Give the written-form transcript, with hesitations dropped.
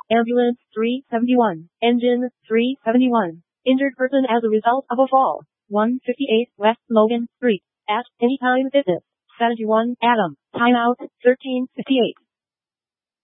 Ambulance 371. Engine 371. Injured person as a result of a fall. 158 West Logan Street. At Anytime Fitness. 71 Adam. Timeout 13:58.